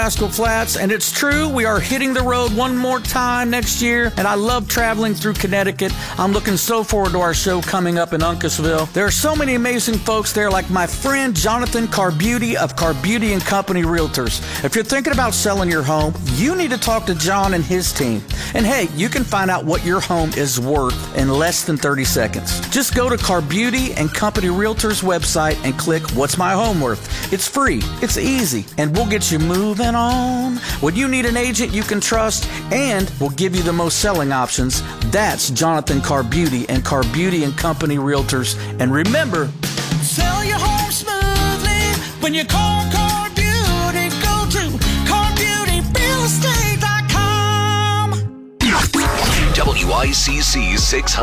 Pasco Flats, and it's true, we are hitting the road one more time next year, and I love traveling through Connecticut. I'm looking so forward to our show coming up in Uncasville. There are so many amazing folks there, like my friend Jonathan Carbeauty of Carbeauty & Company Realtors. If you're thinking about selling your home, you need to talk to John and his team. And hey, you can find out what your home is worth in less than 30 seconds. Just go to Carbeauty & Company Realtors website and click What's My Home Worth? It's free, it's easy, and we'll get you moving on. When you need an agent you can trust and will give you the most selling options, that's Jonathan Carbeauty and Carbeauty & Company Realtors. And remember, sell your home smoothly when you call Carbeauty. Go to CarbeautyRealEstate.com. WICC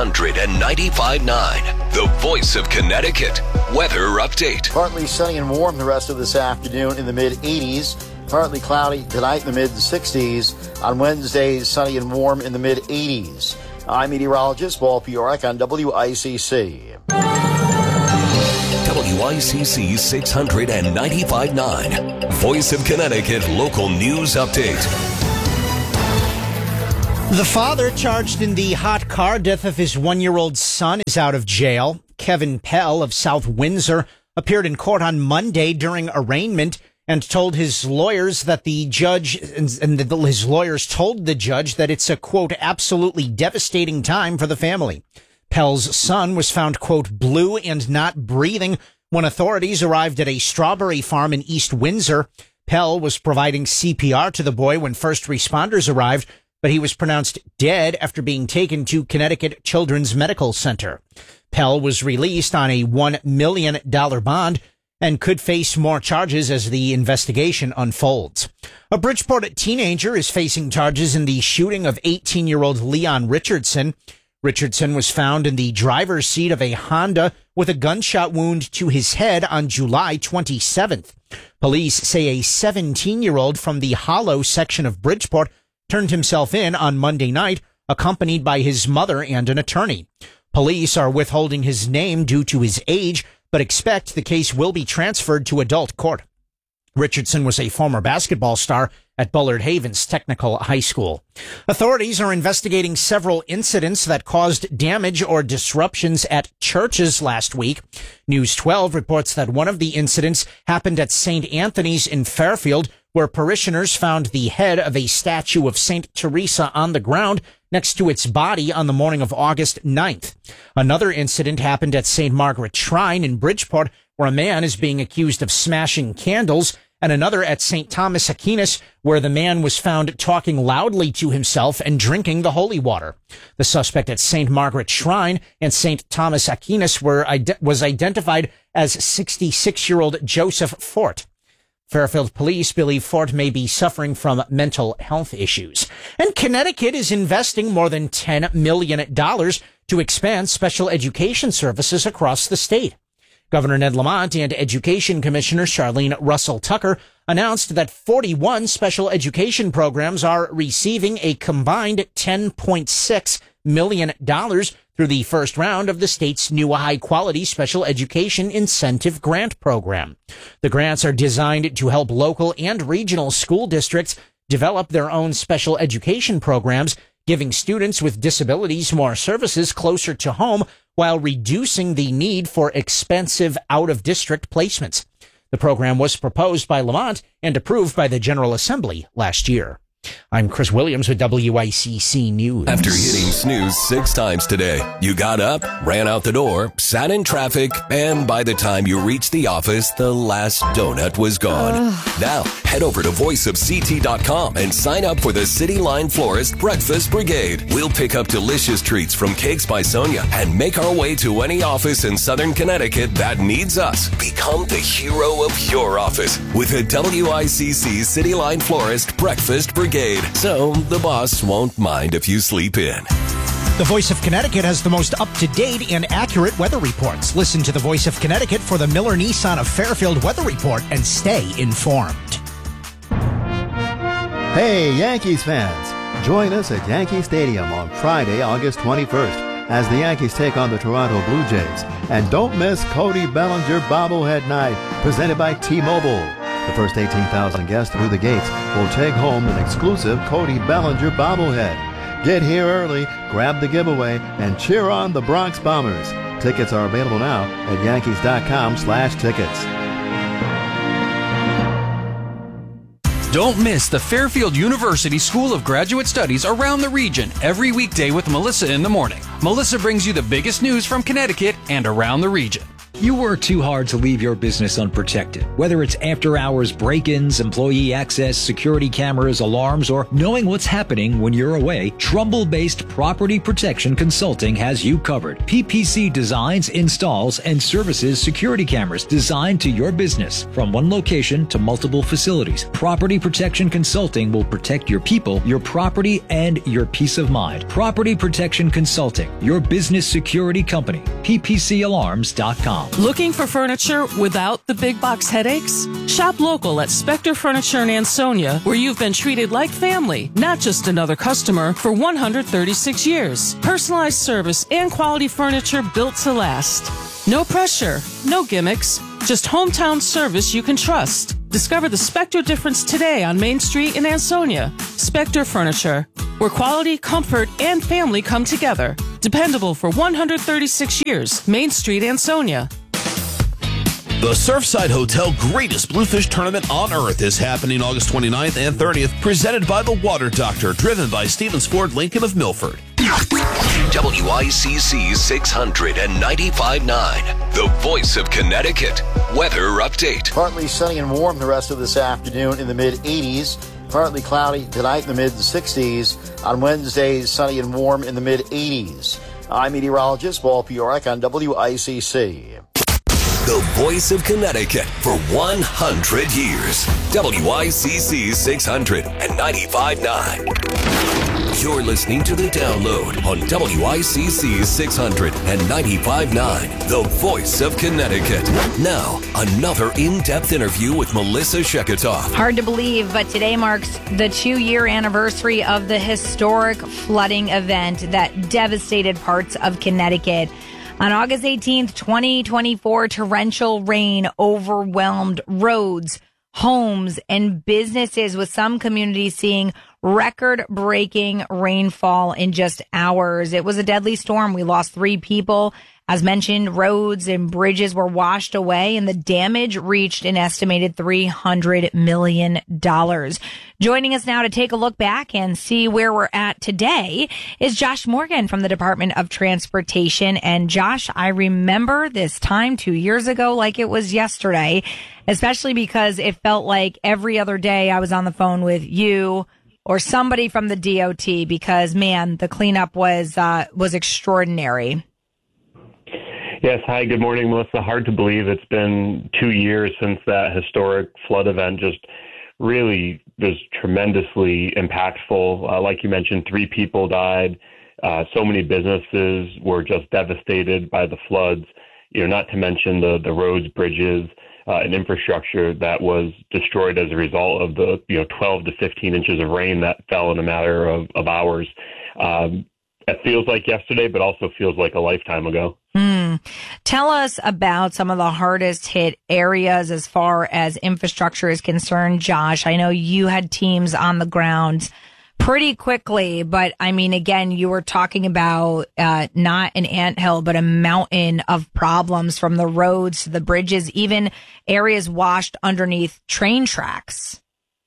695.9, the voice of Connecticut. Weather update. Partly sunny and warm the rest of this afternoon in the mid-80s. Partly cloudy tonight in the mid-60s. On Wednesday, sunny and warm in the mid-80s. I'm meteorologist Paul Piorek on WICC. WICC 695.9, voice of Connecticut local news update. The father charged in the hot car death of his 1-year-old son is out of jail. Kevin Pell of South Windsor appeared in court on Monday during arraignment and told his lawyers that the judge his lawyers told the judge that it's a, quote, absolutely devastating time for the family. Pell's son was found, quote, blue and not breathing when authorities arrived at a strawberry farm in East Windsor. Pell was providing CPR to the boy when first responders arrived, but he was pronounced dead after being taken to Connecticut Children's Medical Center. Pell was released on a $1 million bond and could face more charges as the investigation unfolds. A Bridgeport teenager is facing charges in the shooting of 18-year-old Leon Richardson. Richardson was found in the driver's seat of a Honda with a gunshot wound to his head on July 27th. Police say a 17-year-old from the Hollow section of Bridgeport turned himself in on Monday night, accompanied by his mother and an attorney. Police are withholding his name due to his age, but expect the case will be transferred to adult court. Richardson was a former basketball star at Bullard Havens Technical High School. Authorities are investigating several incidents that caused damage or disruptions at churches last week. News 12 reports that one of the incidents happened at St. Anthony's in Fairfield, where parishioners found the head of a statue of St. Teresa on the ground next to its body on the morning of August 9th. Another incident happened at St. Margaret Shrine in Bridgeport, where a man is being accused of smashing candles, and another at St. Thomas Aquinas, where the man was found talking loudly to himself and drinking the holy water. The suspect at St. Margaret Shrine and St. Thomas Aquinas was identified as 66-year-old Joseph Fort. Fairfield police believe Fort may be suffering from mental health issues. And Connecticut is investing more than $10 million to expand special education services across the state. Governor Ned Lamont and Education Commissioner Charlene Russell Tucker announced that 41 special education programs are receiving a combined $10.6 million through the first round of the state's new high-quality special education incentive grant program. The grants are designed to help local and regional school districts develop their own special education programs, giving students with disabilities more services closer to home while reducing the need for expensive out-of-district placements. The program was proposed by Lamont and approved by the General Assembly last year. I'm Chris Williams with WICC News. After hitting snooze 6 times today, you got up, ran out the door, sat in traffic, and by the time you reached the office, the last donut was gone. Now, head over to voiceofct.com and sign up for the City Line Florist Breakfast Brigade. We'll pick up delicious treats from Cakes by Sonia and make our way to any office in Southern Connecticut that needs us. Become the hero of your office with a WICC City Line Florist Breakfast Brigade, so the boss won't mind if you sleep in. The Voice of Connecticut has the most up-to-date and accurate weather reports. Listen to the Voice of Connecticut for the Miller Nissan of Fairfield weather report and stay informed. Hey, Yankees fans! Join us at Yankee Stadium on Friday, August 21st, as the Yankees take on the Toronto Blue Jays. And don't miss Cody Bellinger Bobblehead Night, presented by T-Mobile. The first 18,000 guests through the gates will take home an exclusive Cody Bellinger bobblehead. Get here early, grab the giveaway, and cheer on the Bronx Bombers. Tickets are available now at Yankees.com/tickets. Don't miss the Fairfield University School of Graduate Studies around the region every weekday with Melissa in the morning. Melissa brings you the biggest news from Connecticut and around the region. You work too hard to leave your business unprotected. Whether it's after-hours break-ins, employee access, security cameras, alarms, or knowing what's happening when you're away, Trumbull-based Property Protection Consulting has you covered. PPC designs, installs, and services security cameras designed to your business from one location to multiple facilities. Property Protection Consulting will protect your people, your property, and your peace of mind. Property Protection Consulting, your business security company. PPCalarms.com. Looking for furniture without the big box headaches? Shop local at Spector Furniture in Ansonia, where you've been treated like family, not just another customer, for 136 years. Personalized service and quality furniture built to last. No pressure, no gimmicks, just hometown service you can trust. Discover the Spector difference today on Main Street in Ansonia. Spector Furniture, where quality, comfort, and family come together. Dependable for 136 years. Main Street, Ansonia. The Surfside Hotel Greatest Bluefish Tournament on Earth is happening August 29th and 30th, presented by The Water Doctor, driven by Stevens Ford Lincoln of Milford. WICC 695.9, the voice of Connecticut. Weather update. Partly sunny and warm the rest of this afternoon in the mid-80s. Partly cloudy tonight in the mid-60s. On Wednesdays, sunny and warm in the mid-80s. I'm meteorologist Paul Piorek on WICC. The voice of Connecticut for 100 years. WICC 695.9. You're listening to The Download on WICC 695.9, the voice of Connecticut. Now, another in-depth interview with Melissa Sheketoff. Hard to believe, but today marks the 2-year anniversary of the historic flooding event that devastated parts of Connecticut. On August 18th, 2024, torrential rain overwhelmed roads, homes, and businesses, with some communities seeing record-breaking rainfall in just hours. It was a deadly storm. We lost 3 people. As mentioned, roads and bridges were washed away, and the damage reached an estimated $300 million. Joining us now to take a look back and see where we're at today is Josh Morgan from the Department of Transportation. And Josh, I remember this time 2 years ago like it was yesterday, especially because it felt like every other day I was on the phone with you or somebody from the DOT, because, man, the cleanup was extraordinary. Yes. Hi, good morning, Melissa. Hard to believe it's been 2 years since that historic flood event. Just really was tremendously impactful. Like you mentioned, 3 people died. So many businesses were just devastated by the floods, not to mention the roads, bridges, and infrastructure that was destroyed as a result of the 12 to 15 inches of rain that fell in a matter of hours. It feels like yesterday, but also feels like a lifetime ago. Tell us about some of the hardest hit areas as far as infrastructure is concerned, Josh. I know you had teams on the ground pretty quickly, but I mean, again, you were talking about not an anthill, but a mountain of problems, from the roads to the bridges, even areas washed underneath train tracks.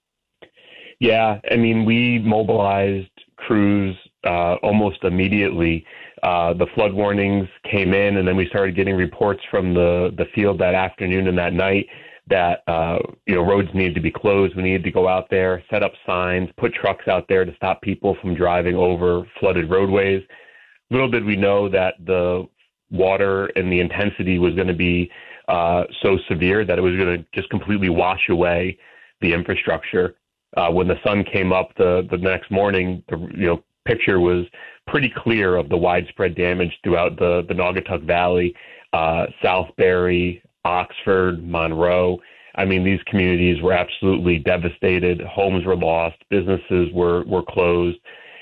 Yeah, I mean, we mobilized crews almost immediately. The flood warnings came in, and then we started getting reports from the field that afternoon and that night that roads needed to be closed. We needed to go out there, set up signs, put trucks out there to stop people from driving over flooded roadways. Little did we know that the water and the intensity was going to be so severe that it was going to just completely wash away the infrastructure. When the sun came up the next morning, the picture was pretty clear of the widespread damage throughout the Naugatuck Valley, Southbury, Oxford, Monroe. I mean, these communities were absolutely devastated. Homes were lost. Businesses were closed.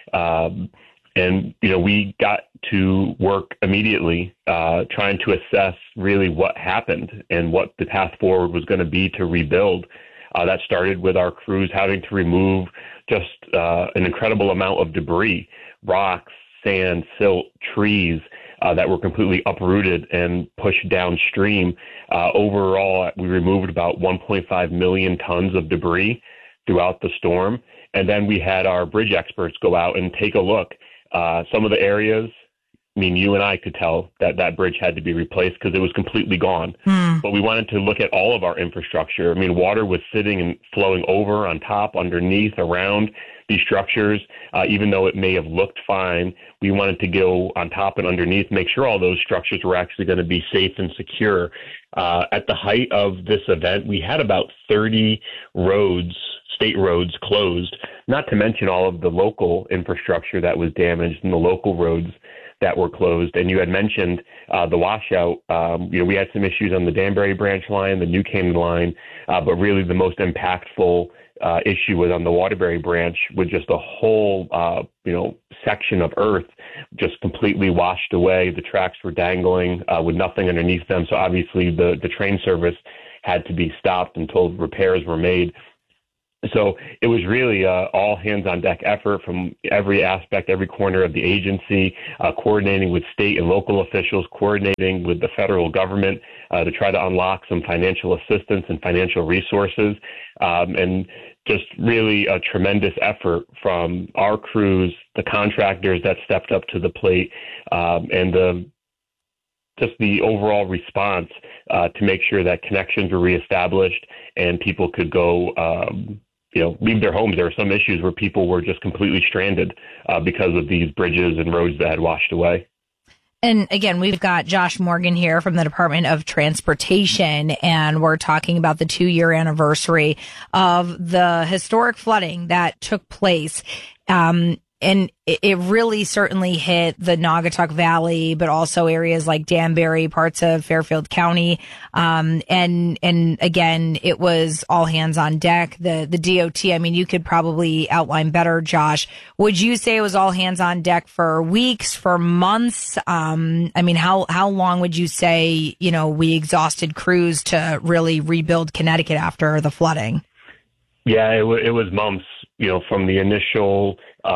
And we got to work immediately trying to assess really what happened and what the path forward was going to be to rebuild. That started with our crews having to remove just an incredible amount of debris, rocks, sand, silt, trees that were completely uprooted and pushed downstream. Overall, we removed about 1.5 million tons of debris throughout the storm. And then we had our bridge experts go out and take a look. Some of the areas, I mean, you and I could tell that that bridge had to be replaced because it was completely gone. But we wanted to look at all of our infrastructure. I mean, water was sitting and flowing over, on top, underneath, around these structures. Even though it may have looked fine, we wanted to go on top and underneath, make sure all those structures were actually going to be safe and secure. At the height of this event, we had about 30 roads, state roads, closed, not to mention all of the local infrastructure that was damaged and the local roads that were closed. And you had mentioned the washout. We had some issues on the Danbury branch line, the New Canaan line, but really the most impactful issue was on the Waterbury branch, with just a whole, section of earth just completely washed away. The tracks were dangling with nothing underneath them. So obviously the train service had to be stopped until repairs were made. So it was really all hands on deck effort from every aspect, every corner of the agency, coordinating with state and local officials, coordinating with the federal government to try to unlock some financial assistance and financial resources, and just really a tremendous effort from our crews, the contractors that stepped up to the plate, and just the overall response to make sure that connections were reestablished and people could go leave their homes. There were some issues where people were just completely stranded because of these bridges and roads that had washed away. And again, we've got Josh Morgan here from the Department of Transportation, and we're talking about the 2-year anniversary of the historic flooding that took place. And it really certainly hit the Naugatuck Valley, but also areas like Danbury, parts of Fairfield County. And again, it was all hands on deck. The DOT, I mean, you could probably outline better, Josh. Would you say it was all hands on deck for weeks, for months? I mean, how long would you say, we exhausted crews to really rebuild Connecticut after the flooding? Yeah, it was months, from the initial,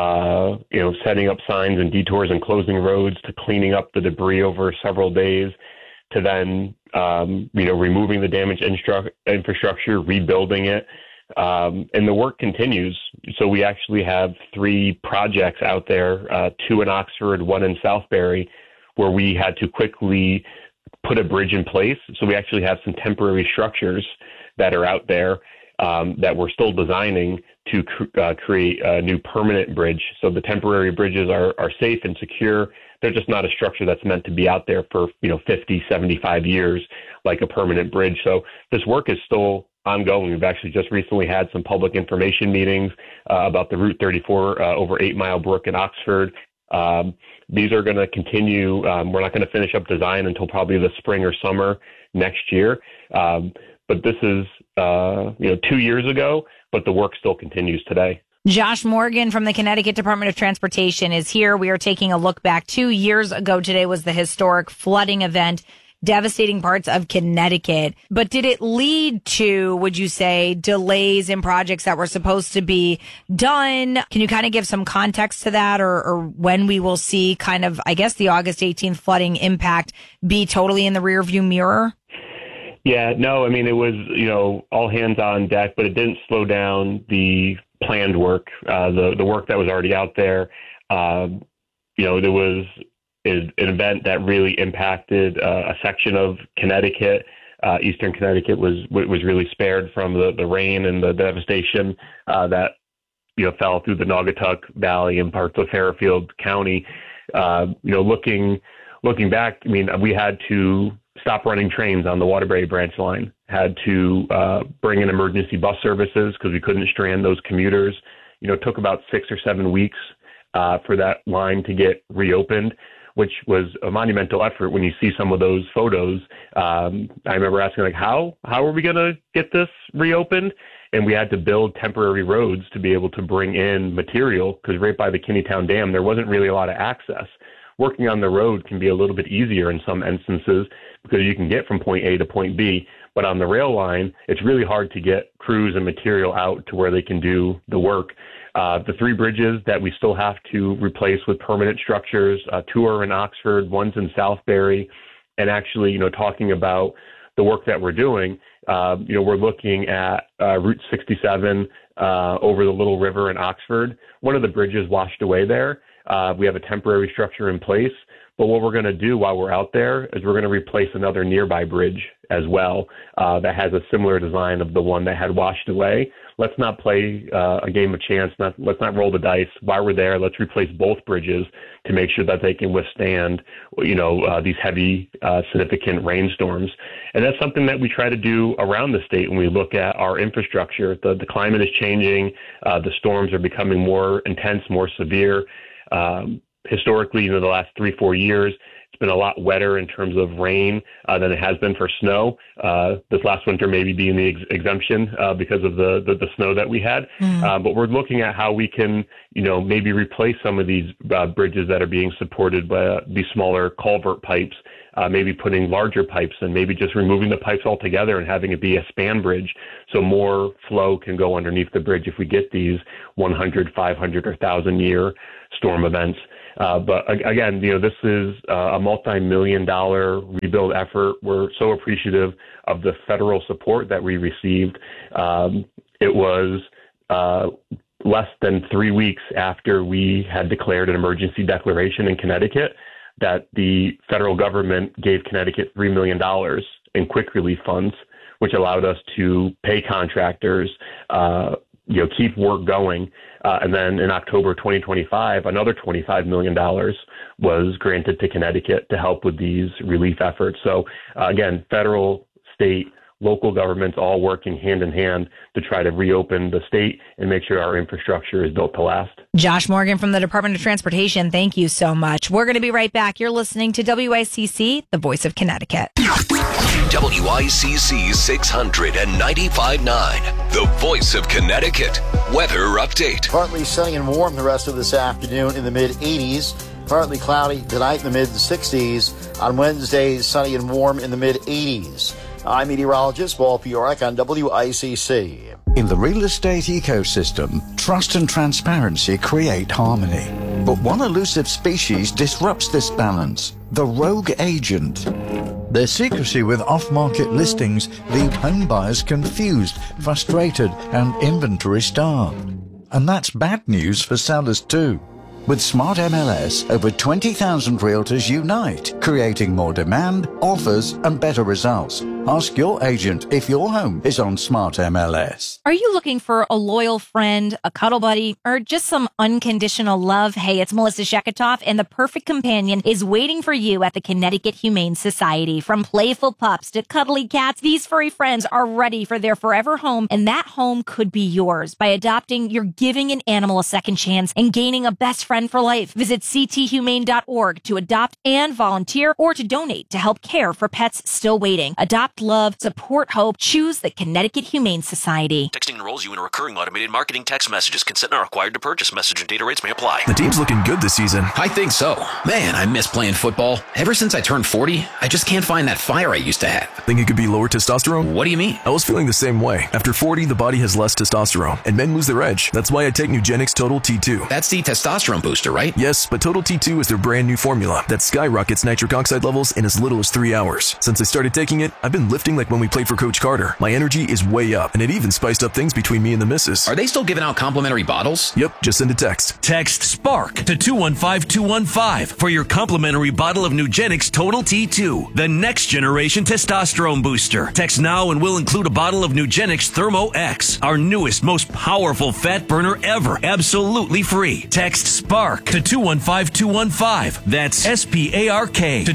setting up signs and detours and closing roads, to cleaning up the debris over several days, to then, removing the damaged infrastructure, rebuilding it. And the work continues. So we actually have 3 projects out there, 2 in Oxford, 1 in Southbury, where we had to quickly put a bridge in place. So we actually have some temporary structures that are out there that we're still designing to create a new permanent bridge. So the temporary bridges are safe and secure. They're just not a structure that's meant to be out there for 50, 75 years like a permanent bridge. So this work is still ongoing. We've actually just recently had some public information meetings about the Route 34 over 8 Mile Brook in Oxford. These are going to continue. We're not going to finish up design until probably the spring or summer next year. But this is, 2 years ago, but the work still continues today. Josh Morgan from the Connecticut Department of Transportation is here. We are taking a look back. 2 years ago today was the historic flooding event, devastating parts of Connecticut. But did it lead to, would you say, delays in projects that were supposed to be done? Can you kind of give some context to that, or when we will see kind of, I guess, the August 18th flooding impact be totally in the rearview mirror? Yeah, no, I mean, it was, all hands on deck, but it didn't slow down the planned work, the work that was already out there. There was an event that really impacted a section of Connecticut. Eastern Connecticut was really spared from the rain and the devastation that, fell through the Naugatuck Valley and parts of Fairfield County. Looking back, I mean, we had to stop running trains on the Waterbury branch line, had to bring in emergency bus services because we couldn't strand those commuters. It took about 6 or 7 weeks for that line to get reopened, which was a monumental effort. When you see some of those photos, I remember asking, how are we going to get this reopened? And we had to build temporary roads to be able to bring in material, because right by the Kinneytown Dam, there wasn't really a lot of access. Working on the road can be a little bit easier in some instances because you can get from point A to point B, But on the rail line, it's really hard to get crews and material out to where they can do the work. The 3 bridges that we still have to replace with permanent structures, 2 are in Oxford, 1's in Southbury. And actually, talking about the work that we're doing, we're looking at Route 67 over the Little River in Oxford. One of the bridges washed away there. We have a temporary structure in place. But what we're going to do while we're out there is we're going to replace another nearby bridge as well that has a similar design of the one that had washed away. Let's not play a game of chance. Let's not roll the dice. While we're there, let's replace both bridges to make sure that they can withstand, these heavy, significant rainstorms. And that's something that we try to do around the state when we look at our infrastructure. The climate is changing. The storms are becoming more intense, more severe. Historically, the last 3-4 years, it's been a lot wetter in terms of rain than it has been for snow. This last winter maybe being the exemption because of the snow that we had. But we're looking at how we can, maybe replace some of these bridges that are being supported by these smaller culvert pipes, maybe putting larger pipes and maybe just removing the pipes altogether and having it be a span bridge so more flow can go underneath the bridge if we get these 100, 500, or 1,000-year storm events. But again, this is a multi-million-dollar rebuild effort. We're so appreciative of the federal support that we received. It was less than 3 weeks after we had declared an emergency declaration in Connecticut that the federal government gave Connecticut $3 million in quick relief funds, which allowed us to pay contractors, keep work going. And then in October 2025, another $25 million was granted to Connecticut to help with these relief efforts. So again, federal, state, local governments all working hand in hand to try to reopen the state and make sure our infrastructure is built to last. Josh Morgan from the Department of Transportation, thank you so much. We're going to be right back. You're listening to WICC, the voice of Connecticut. WICC 695.9, the voice of Connecticut. Weather update. Partly sunny and warm the rest of this afternoon in the mid-80s. Partly cloudy tonight in the mid-60s. On Wednesdays, sunny and warm in the mid-80s. I'm meteorologist Paul Piorek on WICC. In the real estate ecosystem, trust and transparency create harmony. But one elusive species disrupts this balance: the rogue agent. Their secrecy with off-market listings leave home buyers confused, frustrated, and inventory-starved. And that's bad news for sellers too. With Smart MLS, over 20,000 realtors unite, creating more demand, offers, and better results. Ask your agent if your home is on Smart MLS. Are you looking for a loyal friend, a cuddle buddy, or just some unconditional love? Hey, it's Melissa Sheketoff, and the perfect companion is waiting for you at the Connecticut Humane Society. From playful pups to cuddly cats, these furry friends are ready for their forever home, and that home could be yours. By adopting, you're giving an animal a second chance and gaining a best friend for life. Visit cthumane.org to adopt and volunteer, or to donate to help care for pets still waiting. Adopt, love, support hope. Choose the Connecticut Humane Society. Texting enrolls you in a recurring automated marketing text messages. Consent not required to purchase. Message and data rates may apply. The team's looking good this season. I think so. Man, I miss playing football. Ever since I turned 40, I just can't find that fire I used to have. Think it could be lower testosterone? What do you mean? I was feeling the same way. After 40, the body has less testosterone, and men lose their edge. That's why I take Nugenix Total T2. That's the testosterone booster, right? Yes, but Total T2 is their brand new formula that skyrockets nitric oxide levels in as little as 3 hours. Since I started taking it, I've been lifting like when we played for Coach Carter. My energy is way up, and it even spiced up things between me and the missus. Are they still giving out complimentary bottles? Yep, just send a text. Text SPARK to 215-215 for your complimentary bottle of Nugenix Total T2, the next generation testosterone booster. Text now and we'll include a bottle of Nugenix Thermo X, our newest, most powerful fat burner ever, absolutely free. Text SPARK to 215-215. That's SPARK to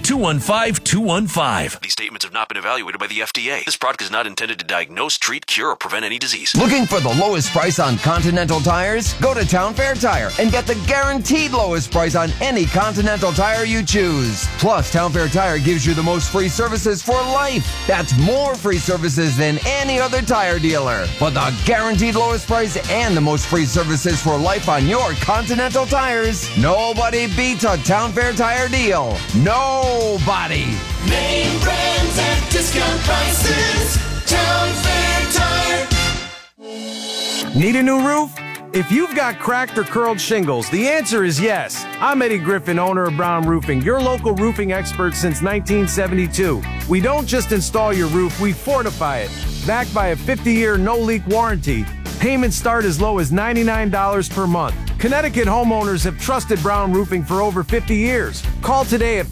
215-215. These statements have not been evaluated by the FDA. This product is not intended to diagnose, treat, cure, or prevent any disease. Looking for the lowest price on Continental tires? Go to Town Fair Tire and get the guaranteed lowest price on any Continental tire you choose. Plus, Town Fair Tire gives you the most free services for life. That's more free services than any other tire dealer. For the guaranteed lowest price and the most free services for life on your Continental tires, nobody beats a Town Fair Tire deal. Nobody. Name brands at discount prices. Town Fair Tire. Need a new roof? If you've got cracked or curled shingles, the answer is yes. I'm Eddie Griffin, owner of Brown Roofing, your local roofing expert since 1972. We don't just install your roof, we fortify it. Backed by a 50-year no-leak warranty. Payments start as low as $99 per month. Connecticut homeowners have trusted Brown Roofing for over 50 years. Call today at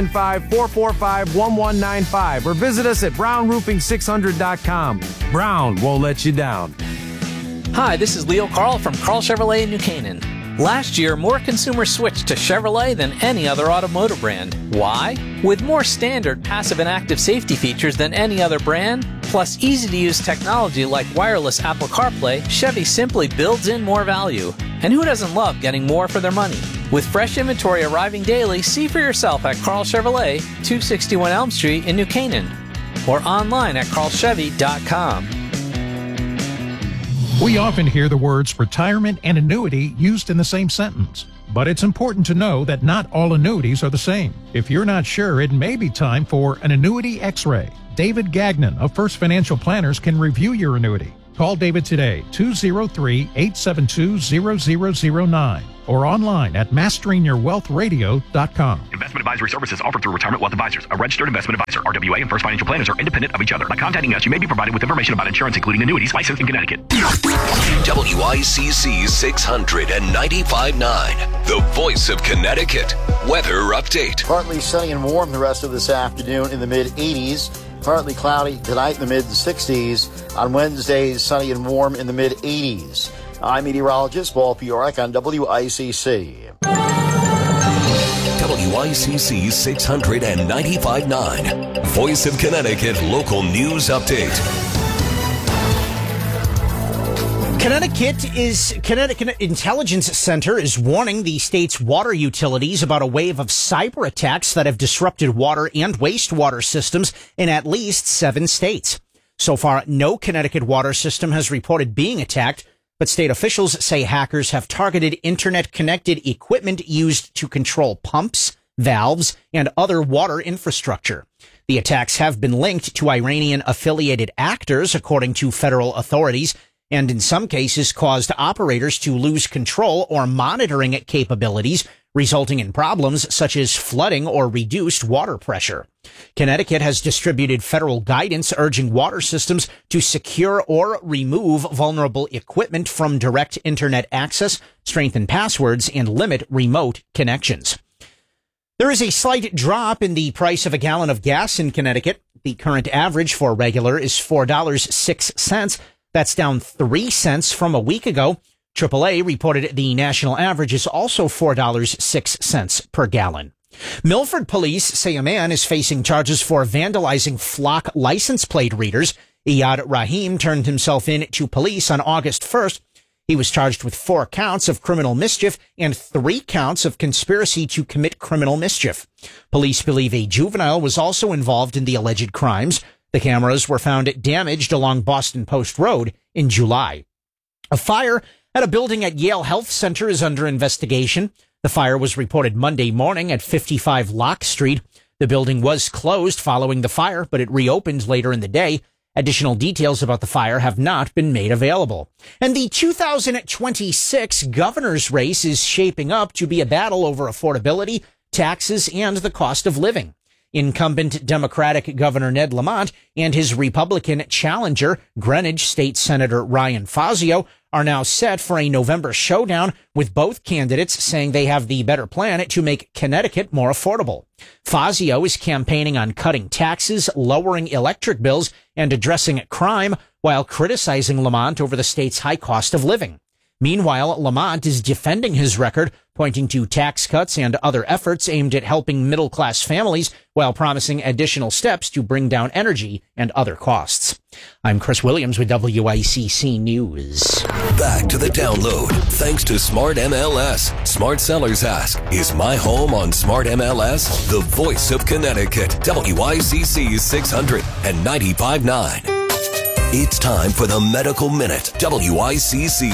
475-445-1195 or visit us at brownroofing600.com. Brown won't let you down. Hi, this is Leo Carl from Carl Chevrolet in New Canaan. Last year, more consumers switched to Chevrolet than any other automotive brand. Why? With more standard passive and active safety features than any other brand, plus easy-to-use technology like wireless Apple CarPlay, Chevy simply builds in more value. And who doesn't love getting more for their money? With fresh inventory arriving daily, see for yourself at Carl Chevrolet, 261 Elm Street in New Canaan, or online at carlchevy.com. We often hear the words retirement and annuity used in the same sentence, but it's important to know that not all annuities are the same. If you're not sure, it may be time for an annuity x-ray. David Gagnon of First Financial Planners can review your annuity. Call David today, 203-872-0009, or online at masteringyourwealthradio.com. Investment advisory services offered through Retirement Wealth Advisors, a registered investment advisor. RWA and First Financial Planners are independent of each other. By contacting us, you may be provided with information about insurance, including annuities, licensed in Connecticut. WICC 695.9, the voice of Connecticut. Weather update. Partly sunny and warm the rest of this afternoon in the mid-80s. Partly cloudy tonight in the mid-60s. On Wednesdays, sunny and warm in the mid-80s. I'm meteorologist Paul Piorek on WICC. WICC 695.9, Voice of Connecticut Local News Update. Connecticut Intelligence Center is warning the state's water utilities about a wave of cyber attacks that have disrupted water and wastewater systems in at least 7 states. So far, no Connecticut water system has reported being attacked, but state officials say hackers have targeted internet-connected equipment used to control pumps, valves, and other water infrastructure. The attacks have been linked to Iranian-affiliated actors, according to federal authorities, and in some cases caused operators to lose control or monitoring capabilities, resulting in problems such as flooding or reduced water pressure. Connecticut has distributed federal guidance urging water systems to secure or remove vulnerable equipment from direct internet access, strengthen passwords, and limit remote connections. There is a slight drop in the price of a gallon of gas in Connecticut. The current average for regular is $4.06. That's down 3 cents from a week ago. AAA reported the national average is also $4.06 per gallon. Milford police say a man is facing charges for vandalizing flock license plate readers. Iyad Rahim turned himself in to police on August 1st. He was charged with 4 counts of criminal mischief and 3 counts of conspiracy to commit criminal mischief. Police believe a juvenile was also involved in the alleged crimes. The cameras were found damaged along Boston Post Road in July. A fire at a building at Yale Health Center is under investigation. The fire was reported Monday morning at 55 Locke Street. The building was closed following the fire, but it reopened later in the day. Additional details about the fire have not been made available. And the 2026 governor's race is shaping up to be a battle over affordability, taxes, and the cost of living. Incumbent Democratic Governor Ned Lamont and his Republican challenger, Greenwich State Senator Ryan Fazio, are now set for a November showdown, with both candidates saying they have the better plan to make Connecticut more affordable. Fazio is campaigning on cutting taxes, lowering electric bills, and addressing crime, while criticizing Lamont over the state's high cost of living. Meanwhile, Lamont is defending his record, pointing to tax cuts and other efforts aimed at helping middle-class families, while promising additional steps to bring down energy and other costs. I'm Chris Williams with WICC News. Back to the download, thanks to Smart MLS. Smart sellers ask, is my home on Smart MLS? The voice of Connecticut, WICC 695.9. It's time for the Medical Minute. WICC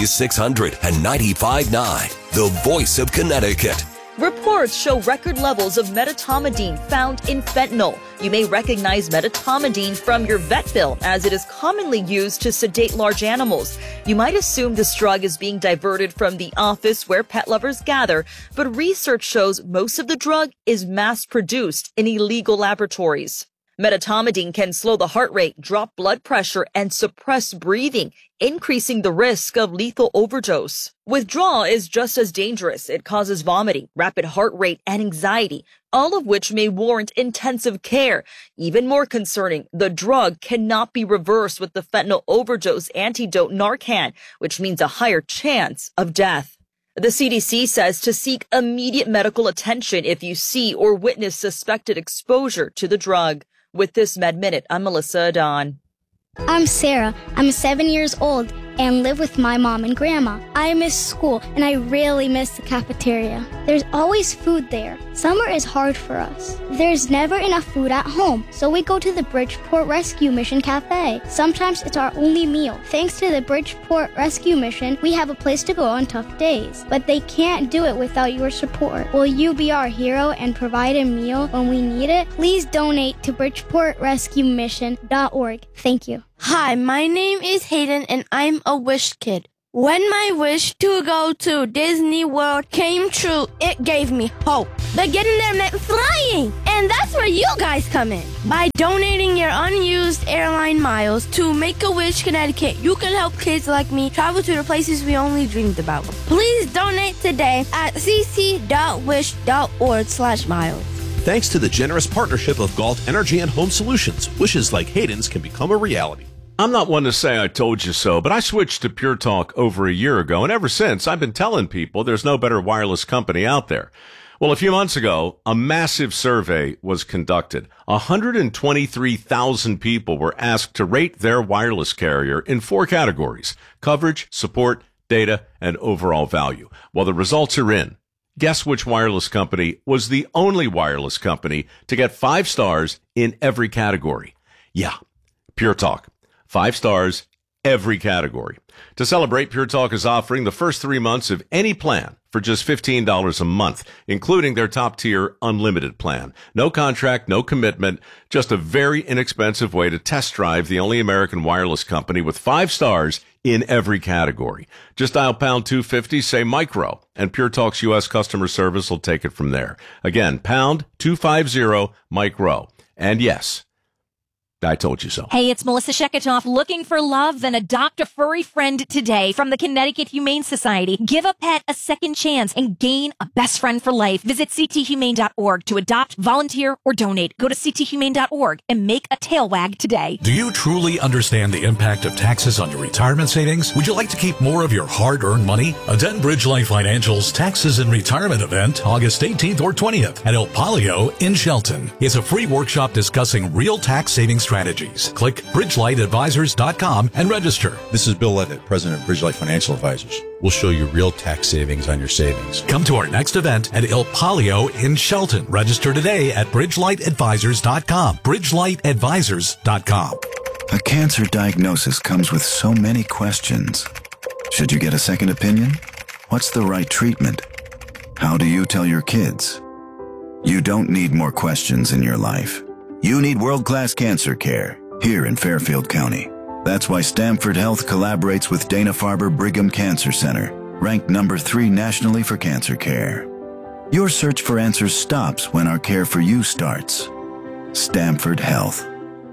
695.9, the voice of Connecticut. Reports show record levels of medetomidine found in fentanyl. You may recognize medetomidine from your vet bill, as it is commonly used to sedate large animals. You might assume this drug is being diverted from the office where pet lovers gather, but research shows most of the drug is mass-produced in illegal laboratories. Medetomidine can slow the heart rate, drop blood pressure, and suppress breathing, increasing the risk of lethal overdose. Withdrawal is just as dangerous. It causes vomiting, rapid heart rate, and anxiety, all of which may warrant intensive care. Even more concerning, the drug cannot be reversed with the fentanyl overdose antidote Narcan, which means a higher chance of death. The CDC says to seek immediate medical attention if you see or witness suspected exposure to the drug. With this Med Minute, I'm Melissa Adon. I'm Sarah. I'm 7 years old and live with my mom and grandma. I miss school and I really miss the cafeteria. There's always food there. Summer is hard for us. There's never enough food at home, so we go to the Bridgeport Rescue Mission Cafe. Sometimes it's our only meal. Thanks to the Bridgeport Rescue Mission, we have a place to go on tough days. But they can't do it without your support. Will you be our hero and provide a meal when we need it? Please donate to BridgeportRescueMission.org. Thank you. Hi, my name is Hayden and I'm a wish kid. When my wish to go to Disney World came true, it gave me hope. But getting there meant flying, and that's where you guys come in. By donating your unused airline miles to Make-A-Wish Connecticut, you can help kids like me travel to the places we only dreamed about. Please donate today at cc.wish.org/miles. Thanks to the generous partnership of Galt Energy and Home Solutions, wishes like Hayden's can become a reality. I'm not one to say I told you so, but I switched to Pure Talk over a year ago, and ever since, I've been telling people there's no better wireless company out there. Well, a few months ago, a massive survey was conducted. 123,000 people were asked to rate their wireless carrier in 4 categories: coverage, support, data, and overall value. Well, the results are in. Guess which wireless company was the only wireless company to get 5 stars in every category? Yeah, Pure Talk. 5 stars, every category. To celebrate, Pure Talk is offering the first 3 months of any plan for just $15 a month, including their top-tier unlimited plan. No contract, no commitment, just a very inexpensive way to test drive the only American wireless company with 5 stars in every category. Just dial pound 250, say micro, and Pure Talk's U.S. customer service will take it from there. Again, pound 250 micro. And yes, I told you so. Hey, it's Melissa Sheketoff. Looking for love? Then adopt a furry friend today from the Connecticut Humane Society. Give a pet a second chance and gain a best friend for life. Visit cthumane.org to adopt, volunteer, or donate. Go to cthumane.org and make a tail wag today. Do you truly understand the impact of taxes on your retirement savings? Would you like to keep more of your hard-earned money? Attend Bridgelight Financial's Taxes and Retirement event August 18th or 20th at El Palio in Shelton. It's a free workshop discussing real tax saving strategies. Click BridgelightAdvisors.com and register. This is Bill Levitt, President of Bridgelight Financial Advisors. We'll show you real tax savings on your savings. Come to our next event at El Palio in Shelton. Register today at BridgelightAdvisors.com. BridgelightAdvisors.com. A cancer diagnosis comes with so many questions. Should you get a second opinion? What's the right treatment? How do you tell your kids? You don't need more questions in your life. You need world-class cancer care here in Fairfield County. That's why Stamford Health collaborates with Dana-Farber Brigham Cancer Center, ranked number 3 nationally for cancer care. Your search for answers stops when our care for you starts. Stamford Health.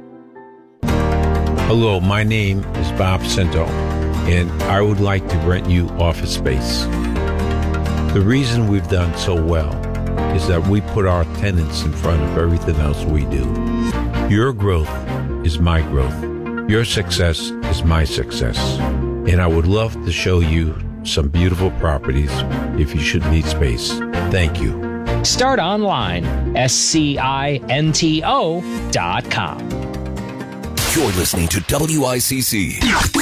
Hello, my name is Bob Cento, and I would like to rent you office space. The reason we've done so well is that we put our tenants in front of everything else we do. Your growth is my growth. Your success is my success. And I would love to show you some beautiful properties if you should need space. Thank you. Start online, SCINTO.com. You're listening to WICC.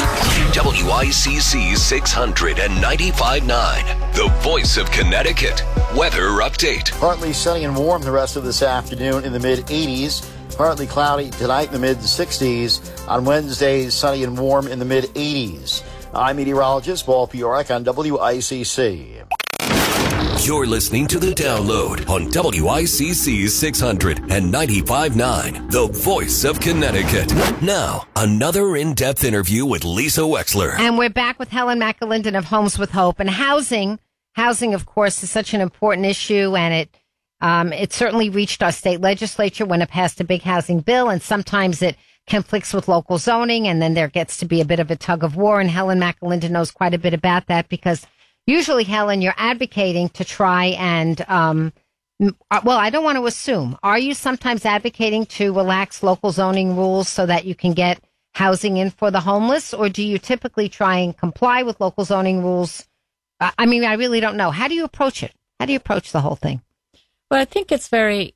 WICC 695.9, the voice of Connecticut. Weather update. Partly sunny and warm the rest of this afternoon in the mid-80s. Partly cloudy tonight in the mid-60s. On Wednesday, sunny and warm in the mid-80s. I'm meteorologist Paul Piorek on WICC. You're listening to The Download on WICC 600 and 95.9, the voice of Connecticut. Now, another in-depth interview with Lisa Wexler. And we're back with Helen McAlinden of Homes with Hope. And housing, of course, is such an important issue, and it certainly reached our state legislature when it passed a big housing bill, and sometimes it conflicts with local zoning, and then there gets to be a bit of a tug of war, and Helen McAlinden knows quite a bit about that because usually, Helen, you're advocating to try and, I don't want to assume. Are you sometimes advocating to relax local zoning rules so that you can get housing in for the homeless, or do you typically try and comply with local zoning rules? I really don't know. How do you approach it? How do you approach the whole thing? Well, I think it's very,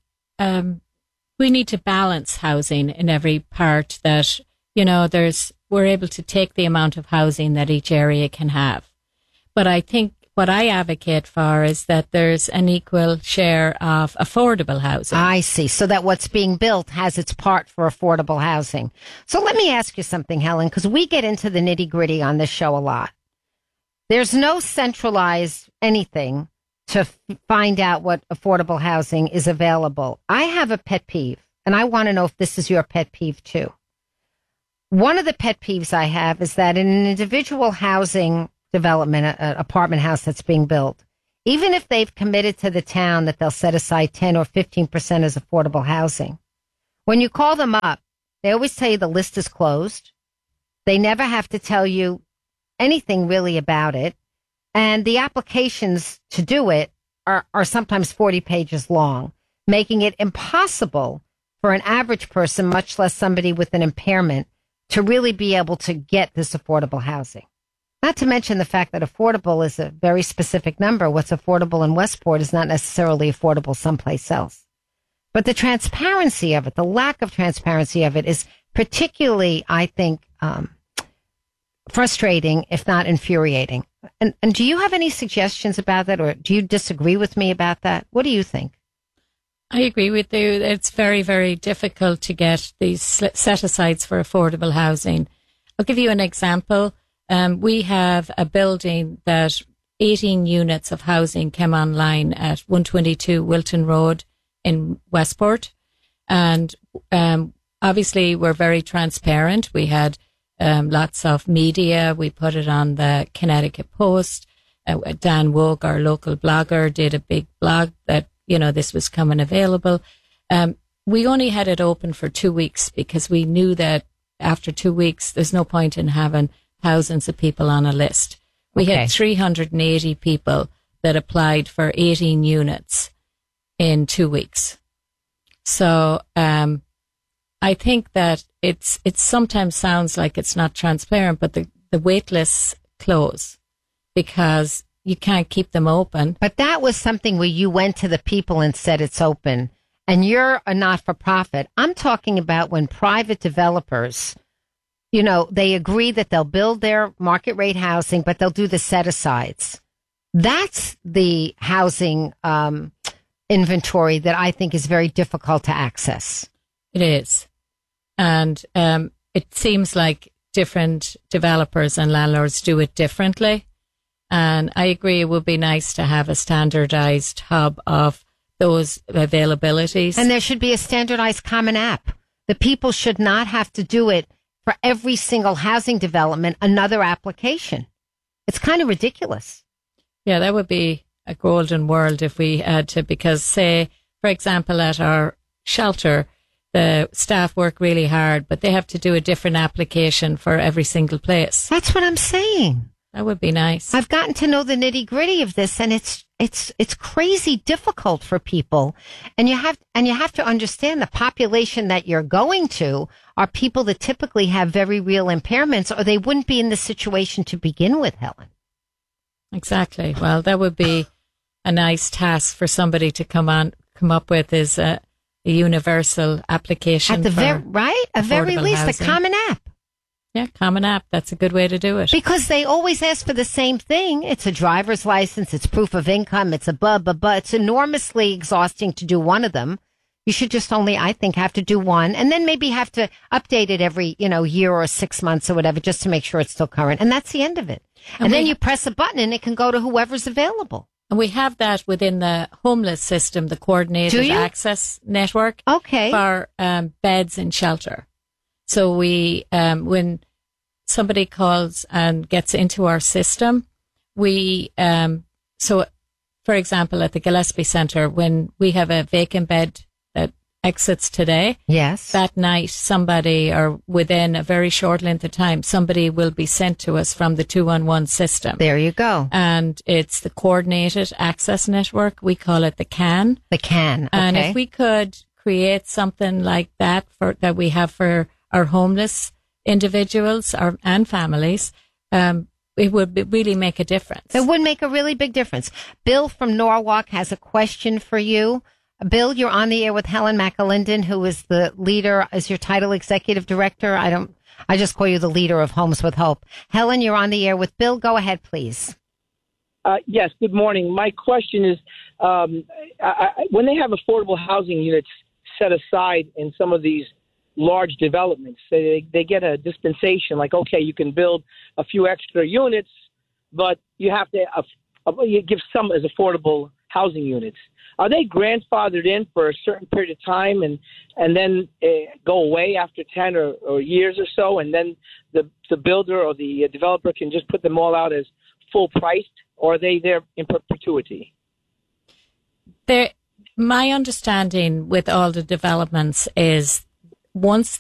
we need to balance housing in every part that, we're able to take the amount of housing that each area can have. But I think what I advocate for is that there's an equal share of affordable housing. I see. So that what's being built has its part for affordable housing. So let me ask you something, Helen, because we get into the nitty-gritty on this show a lot. There's no centralized anything to find out what affordable housing is available. I have a pet peeve, and I want to know if this is your pet peeve too. One of the pet peeves I have is that in an individual housing development, an apartment house that's being built, even if they've committed to the town that they'll set aside 10 or 15% as affordable housing, when you call them up, they always tell you the list is closed. They never have to tell you anything really about it. And the applications to do it are sometimes 40 pages long, making it impossible for an average person, much less somebody with an impairment, to really be able to get this affordable housing. Not to mention the fact that affordable is a very specific number. What's affordable in Westport is not necessarily affordable someplace else. But the transparency of it, the lack of transparency of it is particularly, I think, frustrating, if not infuriating. And do you have any suggestions about that, or do you disagree with me about that? What do you think? I agree with you. It's very, very difficult to get these set-asides for affordable housing. I'll give you an example. We have a building that 18 units of housing came online at 122 Wilton Road in Westport. And obviously, we're very transparent. We had lots of media. We put it on the Connecticut Post. Dan Woog, our local blogger, did a big blog that, this was coming available. We only had it open for 2 weeks because we knew that after 2 weeks, there's no point in having thousands of people on a list. We had 380 people that applied for 18 units in 2 weeks. So I think that it sometimes sounds like it's not transparent, but the wait lists close because you can't keep them open. But that was something where you went to the people and said it's open, and you're a not-for-profit. I'm talking about when private developers, they agree that they'll build their market rate housing, but they'll do the set-asides. That's the housing inventory that I think is very difficult to access. It is. And it seems like different developers and landlords do it differently. And I agree it would be nice to have a standardized hub of those availabilities. And there should be a standardized common app. The people should not have to do it for every single housing development, another application. It's kind of ridiculous. Yeah, that would be a golden world if we had to, because say, for example, at our shelter, the staff work really hard, but they have to do a different application for every single place. That's what I'm saying. That would be nice. I've gotten to know the nitty gritty of this, and it's crazy difficult for people. And you have to understand the population that you're going to are people that typically have very real impairments, or they wouldn't be in the situation to begin with, Helen. Exactly. Well, that would be a nice task for somebody to come up with is a universal application. At the very least, housing. A common app. Yeah, common app. That's a good way to do it. Because they always ask for the same thing. It's a driver's license. It's proof of income. It's a blah, blah, blah. It's enormously exhausting to do one of them. You should just only, I think, have to do one, and then maybe have to update it every, year or 6 months or whatever, just to make sure it's still current. And that's the end of it. And then you press a button and it can go to whoever's available. And we have that within the homeless system, the coordinated access network for beds and shelter. So we, when somebody calls and gets into our system, we, so for example, at the Gillespie Centre, when we have a vacant bed that exits today, that night somebody, or within a very short length of time, somebody will be sent to us from the 211 system. There you go. And it's the Coordinated Access Network. We call it the CAN. The CAN. Okay. And if we could create something like that that we have for our homeless individuals and families, it would really make a difference. It would make a really big difference. Bill from Norwalk has a question for you. Bill, you're on the air with Helen McAlinden, who is the leader, is your title executive director? I just call you the leader of Homes with Hope. Helen, you're on the air with Bill. Go ahead, please. Yes, good morning. My question is, when they have affordable housing units set aside in some of these large developments, they get a dispensation, like, okay, you can build a few extra units, but you have to you give some as affordable housing units. Are they grandfathered in for a certain period of time and then go away after 10 or years or so, and then the builder or the developer can just put them all out as full priced, or are they there in perpetuity? My understanding with all the developments is once